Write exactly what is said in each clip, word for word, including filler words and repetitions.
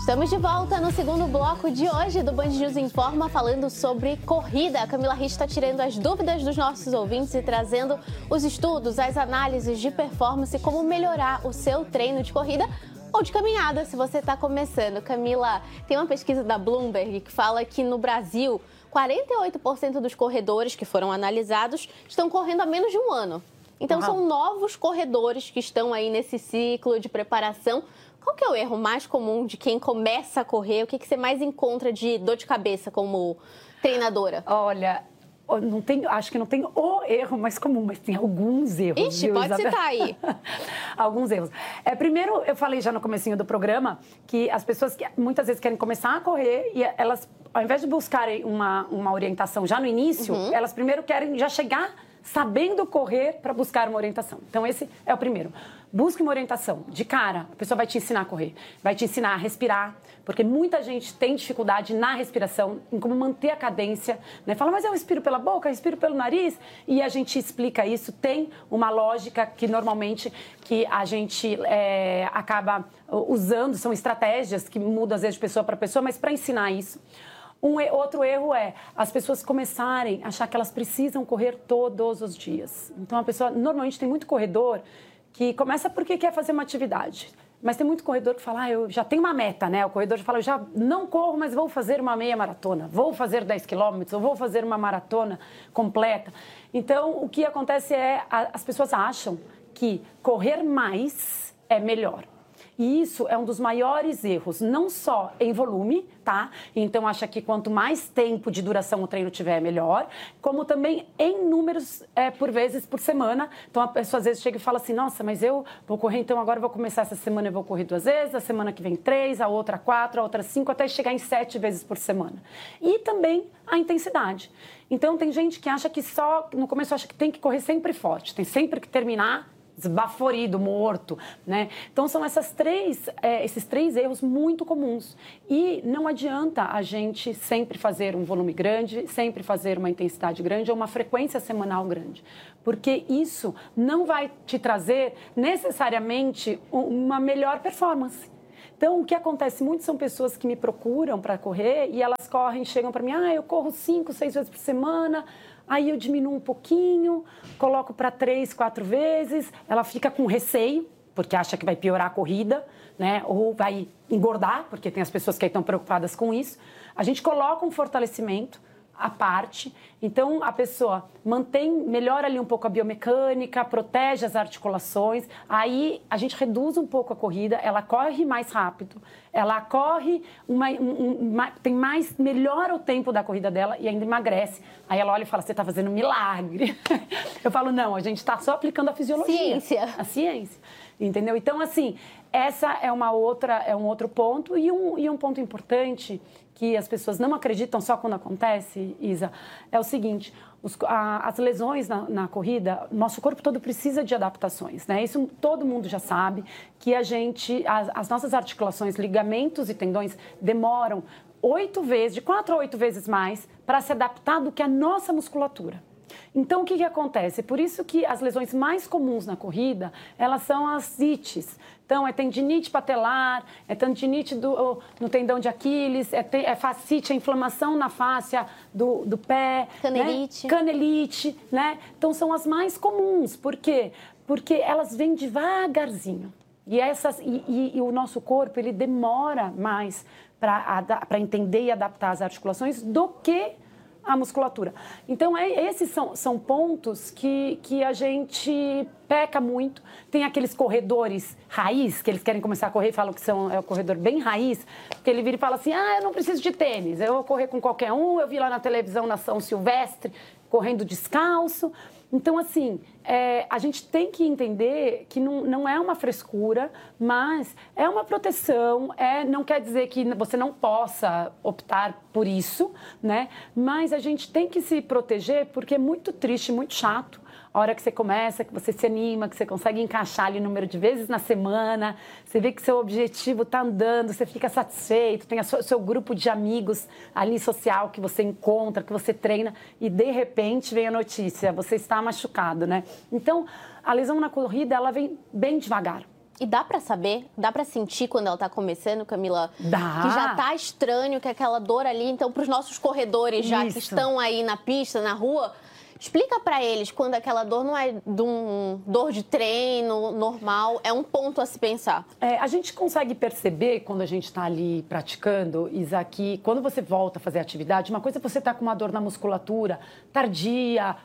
Estamos de volta no segundo bloco de hoje do Band News Informa, falando sobre corrida. A Camila Risch está tirando as dúvidas dos nossos ouvintes e trazendo os estudos, as análises de performance, como melhorar o seu treino de corrida ou de caminhada, se você está começando. Camila, tem uma pesquisa da Bloomberg que fala que no Brasil, quarenta e oito por cento dos corredores que foram analisados estão correndo há menos de um ano. Então, uhum. são novos corredores que estão aí nesse ciclo de preparação. Qual que é o erro mais comum de quem começa a correr? O que, que você mais encontra de dor de cabeça como treinadora? Olha, não tem, acho que não tem o erro mais comum, mas tem alguns erros. Ixi, viu, pode Isabel? citar aí. Alguns erros. É, primeiro, eu falei já no comecinho do programa que as pessoas que muitas vezes querem começar a correr e elas, ao invés de buscarem uma, uma orientação já no início, uhum. elas primeiro querem já chegar sabendo correr para buscar uma orientação. Então, esse é o primeiro. Busque uma orientação. De cara, a pessoa vai te ensinar a correr, vai te ensinar a respirar, porque muita gente tem dificuldade na respiração, em como manter a cadência, né? Fala, mas eu respiro pela boca, eu respiro pelo nariz, e a gente explica isso. Tem uma lógica que normalmente que a gente é, acaba usando, são estratégias que mudam às vezes de pessoa para pessoa, mas para ensinar isso. Um outro erro é as pessoas começarem a achar que elas precisam correr todos os dias. Então, a pessoa, normalmente, tem muito corredor que começa porque quer fazer uma atividade. Mas tem muito corredor que fala, ah, eu já tenho uma meta, né? O corredor já fala, eu já não corro, mas vou fazer uma meia maratona, vou fazer dez quilômetros, ou vou fazer uma maratona completa. Então, o que acontece é, as pessoas acham que correr mais é melhor. E isso é um dos maiores erros, não só em volume, tá? Então, acha que quanto mais tempo de duração o treino tiver, melhor. Como também em números, é, por vezes, por semana. Então, a pessoa às vezes chega e fala assim, nossa, mas eu vou correr, então agora eu vou começar essa semana, eu vou correr duas vezes, a semana que vem três, a outra quatro, a outra cinco, até chegar em sete vezes por semana. E também a intensidade. Então, tem gente que acha que só, no começo acha que tem que correr sempre forte, tem sempre que terminar esbaforido, morto, né? Então, são essas três, é, esses três erros muito comuns. E não adianta a gente sempre fazer um volume grande, sempre fazer uma intensidade grande ou uma frequência semanal grande, porque isso não vai te trazer necessariamente uma melhor performance. Então, o que acontece muito são pessoas que me procuram para correr e elas correm, chegam para mim, ah, eu corro cinco, seis vezes por semana, aí eu diminuo um pouquinho, coloco para três, quatro vezes, ela fica com receio, porque acha que vai piorar a corrida, né? Ou vai engordar, porque tem as pessoas que estão preocupadas com isso. A gente coloca um fortalecimento à parte, então a pessoa mantém, melhora ali um pouco a biomecânica, protege as articulações, aí a gente reduz um pouco a corrida, ela corre mais rápido, ela corre, uma, um, uma, tem mais, melhora o tempo da corrida dela e ainda emagrece. Aí ela olha e fala, você está fazendo um milagre. Eu falo, não, a gente está só aplicando a fisiologia. Ciência. A ciência, entendeu? Então, assim, essa é uma outra, é um outro ponto e um, e um ponto importante que as pessoas não acreditam só quando acontece, Isa, é o seguinte, os, a, as lesões na, na corrida, nosso corpo todo precisa de adaptações, né? Isso todo mundo já sabe, que a gente, as, as nossas articulações, ligamentos e tendões demoram oito vezes, de quatro a oito vezes mais para se adaptar do que a nossa musculatura. Então, o que, que acontece? Por isso que as lesões mais comuns na corrida, elas são as ites. Então, é tendinite patelar, é tendinite do, no tendão de Aquiles, é, te, é fascite, é inflamação na fáscia do, do pé. Canelite. Né? Canelite, né? Então, são as mais comuns. Por quê? Porque elas vêm devagarzinho. E, essas, e, e, e o nosso corpo, ele demora mais para entender e adaptar as articulações do que a musculatura. Então, é, esses são, são pontos que, que a gente peca muito. Tem aqueles corredores raiz, que eles querem começar a correr e falam que são, é o corredor bem raiz, que ele vira e fala assim, ah, eu não preciso de tênis, eu vou correr com qualquer um, eu vi lá na televisão na São Silvestre, correndo descalço. Então, assim, é, a gente tem que entender que não, não é uma frescura, mas é uma proteção, é, não quer dizer que você não possa optar por isso, né? Mas a gente tem que se proteger porque é muito triste, muito chato a hora que você começa, que você se anima, que você consegue encaixar ali o número de vezes na semana, você vê que seu objetivo está andando, você fica satisfeito, tem o seu, seu grupo de amigos ali social que você encontra, que você treina e de repente vem a notícia, você está machucado, né? Então, a lesão na corrida, ela vem bem devagar. E dá pra saber? Dá pra sentir quando ela tá começando, Camila? Dá. Que já tá estranho, que aquela dor ali. Então, pros nossos corredores já Isso. que estão aí na pista, na rua, explica pra eles quando aquela dor não é de um dor de treino normal, é um ponto a se pensar. É, a gente consegue perceber quando a gente está ali praticando, Isa, que quando você volta a fazer atividade, uma coisa é você estar tá com uma dor na musculatura tardia,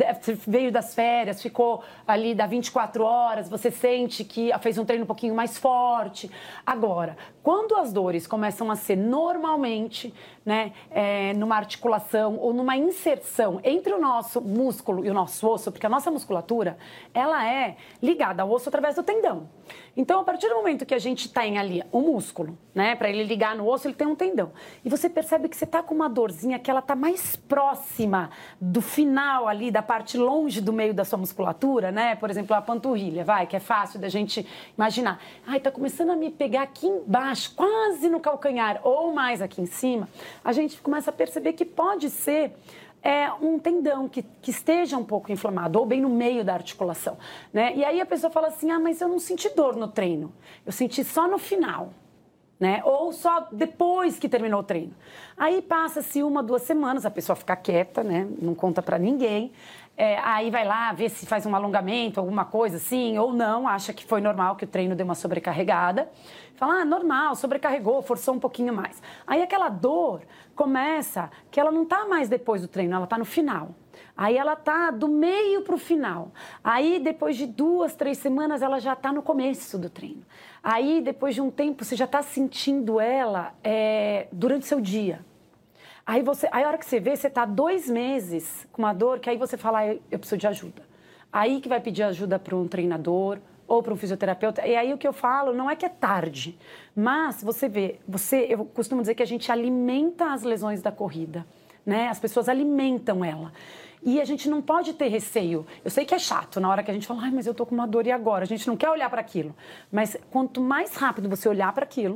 veio das férias, ficou ali dá vinte e quatro horas, você sente que fez um treino um pouquinho mais forte. Agora, quando as dores começam a ser normalmente, né, é, numa articulação ou numa inserção entre o nosso músculo e o nosso osso, porque a nossa musculatura, ela é ligada ao osso através do tendão. Então, a partir do momento que a gente tem ali o músculo, né, para ele ligar no osso, ele tem um tendão. E você percebe que você tá com uma dorzinha que ela tá mais próxima do final ali, da parte longe do meio da sua musculatura, né? Por exemplo, a panturrilha, vai, que é fácil da gente imaginar. Ai, tá começando a me pegar aqui embaixo, quase no calcanhar, ou mais aqui em cima. A gente começa a perceber que pode ser é um tendão que, que esteja um pouco inflamado, ou bem no meio da articulação, né? E aí a pessoa fala assim, ah, mas eu não senti dor no treino, eu senti só no final, né? Ou só depois que terminou o treino. Aí passa-se uma, duas semanas, a pessoa fica quieta, né? Não conta pra ninguém. É, aí vai lá ver se faz um alongamento, alguma coisa assim, ou não, acha que foi normal, que o treino deu uma sobrecarregada. Fala, ah, normal, sobrecarregou, forçou um pouquinho mais. Aí aquela dor começa, que ela não tá mais depois do treino, ela tá no final. Aí ela tá do meio pro final. Aí depois de duas, três semanas, ela já tá no começo do treino. Aí depois de um tempo, você já tá sentindo ela é, durante o seu dia. Aí, você, aí a hora que você vê, você tá dois meses com uma dor, que aí você fala, ah, eu preciso de ajuda. Aí que vai pedir ajuda para um treinador ou para um fisioterapeuta. E aí o que eu falo não é que é tarde, mas você vê, você, eu costumo dizer que a gente alimenta as lesões da corrida, né? As pessoas alimentam ela. E a gente não pode ter receio. Eu sei que é chato na hora que a gente fala, ai, mas eu tô com uma dor e agora? A gente não quer olhar para aquilo. Mas quanto mais rápido você olhar para aquilo,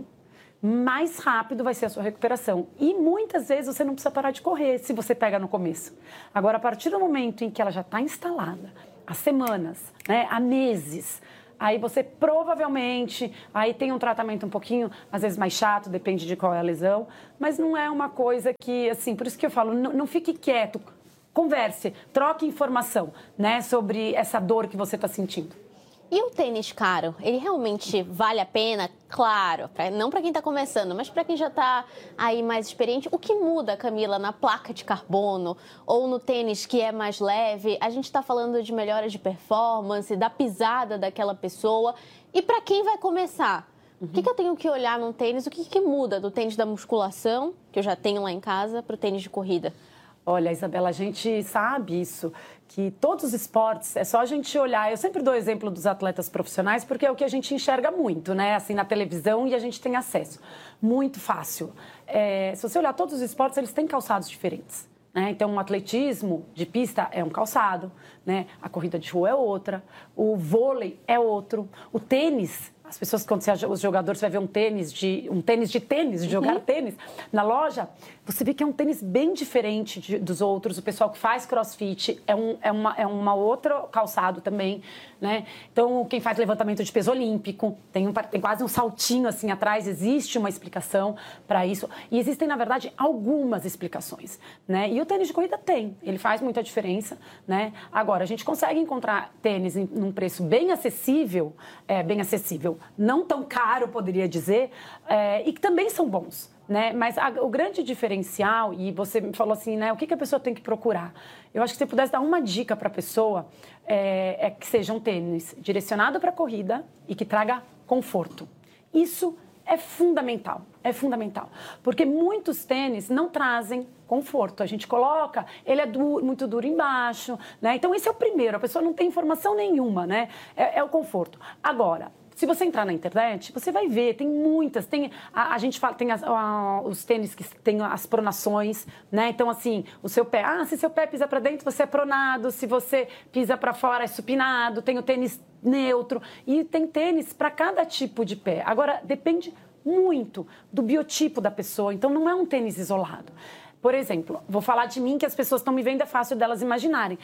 mais rápido vai ser a sua recuperação. E muitas vezes você não precisa parar de correr se você pega no começo. Agora, a partir do momento em que ela já está instalada, há semanas, né, há meses, aí você provavelmente, aí tem um tratamento um pouquinho, às vezes mais chato, depende de qual é a lesão, mas não é uma coisa que, assim, por isso que eu falo, não, não fique quieto, converse, troque informação, né, sobre essa dor que você está sentindo. E o tênis caro, ele realmente vale a pena? Claro, pra, não para quem está começando, mas para quem já está aí mais experiente. O que muda, Camila, na placa de carbono ou no tênis que é mais leve? A gente está falando de melhoras de performance, da pisada daquela pessoa. E para quem vai começar? Uhum. O que, que eu tenho que olhar num tênis? O que, que muda do tênis da musculação, que eu já tenho lá em casa, para o tênis de corrida? Olha, Isabela, a gente sabe isso, que todos os esportes, é só a gente olhar. Eu sempre dou o exemplo dos atletas profissionais, porque é o que a gente enxerga muito, né? Assim, na televisão, e a gente tem acesso. Muito fácil. É, se você olhar todos os esportes, eles têm calçados diferentes, né? Então, o atletismo de pista é um calçado, né? A corrida de rua é outra, o vôlei é outro, o tênis... As pessoas, quando você, os jogadores, você vai ver um tênis de um tênis de tênis, de jogar uhum. tênis na loja, você vê que é um tênis bem diferente de, dos outros. O pessoal que faz crossfit é um é uma, é uma outro calçado também, né? Então, quem faz levantamento de peso olímpico, tem, um, tem quase um saltinho assim atrás, existe uma explicação para isso. E existem, na verdade, algumas explicações, né? E o tênis de corrida tem, ele faz muita diferença, né? Agora, a gente consegue encontrar tênis em num preço bem acessível, é, bem acessível, não tão caro, poderia dizer, é, e que também são bons, né? Mas a, o grande diferencial, e você me falou assim, né? O que, que a pessoa tem que procurar? Eu acho que se você pudesse dar uma dica para a pessoa, é, é que seja um tênis direcionado para a corrida e que traga conforto. Isso é fundamental, é fundamental. Porque muitos tênis não trazem conforto. A gente coloca, ele é duro, muito duro embaixo, né? Então, esse é o primeiro. A pessoa não tem informação nenhuma, né? É, é o conforto. Agora, se você entrar na internet, você vai ver, tem muitas, tem, a, a gente fala, tem as, a, os tênis que tem as pronações, né? Então, assim, o seu pé, ah, se seu pé pisa para dentro, você é pronado, se você pisa para fora, é supinado, tem o tênis neutro, e tem tênis para cada tipo de pé. Agora, depende muito do biotipo da pessoa, então não é um tênis isolado. Por exemplo, vou falar de mim, que as pessoas estão me vendo, é fácil delas imaginarem.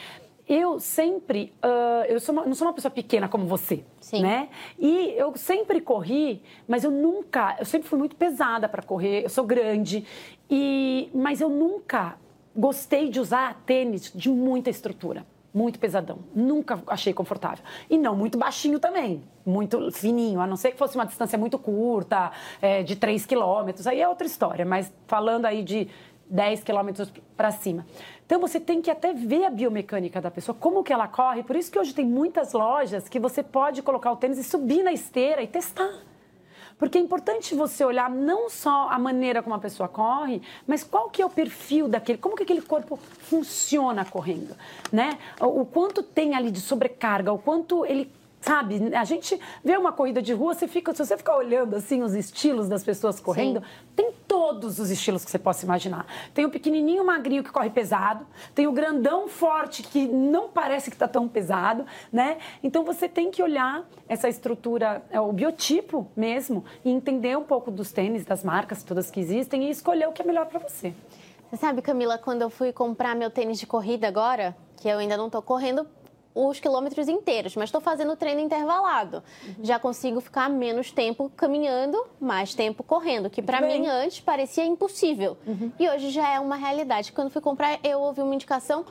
eu sempre, uh, eu sou uma, não sou uma pessoa pequena como você, Sim. né? E eu sempre corri, mas eu nunca, eu sempre fui muito pesada para correr, eu sou grande, e, mas eu nunca gostei de usar tênis de muita estrutura. Muito pesadão. Nunca achei confortável. E não muito baixinho também. Muito fininho. A não ser que fosse uma distância muito curta, é, de três quilômetros. Aí é outra história. Mas falando aí de dez quilômetros para cima. Então, você tem que até ver a biomecânica da pessoa, como que ela corre. Por isso que hoje tem muitas lojas que você pode colocar o tênis e subir na esteira e testar. Porque é importante você olhar não só a maneira como a pessoa corre, mas qual que é o perfil daquele, como que aquele corpo funciona correndo, né? O, o quanto tem ali de sobrecarga, o quanto ele... Sabe, a gente vê uma corrida de rua, você fica, se você ficar olhando assim os estilos das pessoas correndo, Sim. tem todos os estilos que você possa imaginar. Tem o pequenininho magrinho que corre pesado, tem o grandão forte que não parece que está tão pesado, né? Então você tem que olhar essa estrutura, o biotipo mesmo, e entender um pouco dos tênis, das marcas todas que existem e escolher o que é melhor para você. Você sabe, Camila, quando eu fui comprar meu tênis de corrida agora, que eu ainda não estou correndo os quilômetros inteiros, mas estou fazendo treino intervalado. Uhum. Já consigo ficar menos tempo caminhando, mais tempo correndo, que para mim antes parecia impossível. Uhum. E hoje já é uma realidade. Quando fui comprar, eu ouvi uma indicação,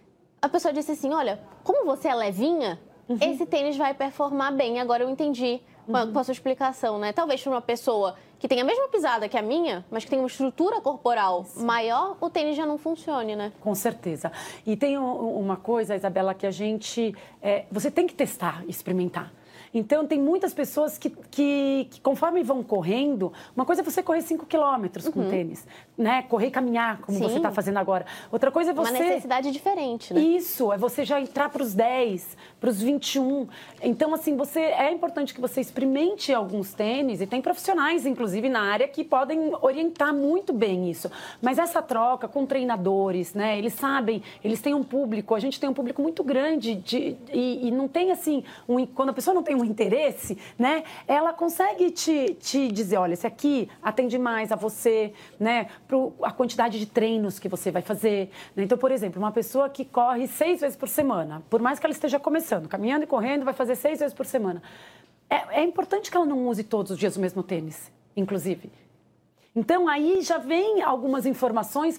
a pessoa disse assim, olha, como você é levinha, uhum. esse tênis vai performar bem. Agora eu entendi uhum. com a sua explicação, né? Talvez para uma pessoa que tem a mesma pisada que a minha, mas que tem uma estrutura corporal Isso. maior, o tênis já não funcione, né? Com certeza. E tem uma coisa, Isabela, que a gente... É, você tem que testar, experimentar. Então, tem muitas pessoas que, que, que, conforme vão correndo, uma coisa é você correr cinco quilômetros com uhum. tênis, né? Correr e caminhar, como Sim. você está fazendo agora. Outra coisa é você... Uma necessidade diferente, né? Isso, é você já entrar para os dez, para os vinte e um. Então, assim, você, é importante que você experimente alguns tênis, e tem profissionais, inclusive, na área, que podem orientar muito bem isso. Mas essa troca com treinadores, né? Eles sabem, eles têm um público, a gente tem um público muito grande, de, e, e não tem, assim, um, quando a pessoa não tem um interesse, né? Ela consegue te, te dizer, olha, esse aqui atende mais a você, né? Pro, a quantidade de treinos que você vai fazer. Né? Então, por exemplo, uma pessoa que corre seis vezes por semana, por mais que ela esteja começando, caminhando e correndo, vai fazer seis vezes por semana. É, é importante que ela não use todos os dias o mesmo tênis, inclusive. Então, aí já vem algumas informações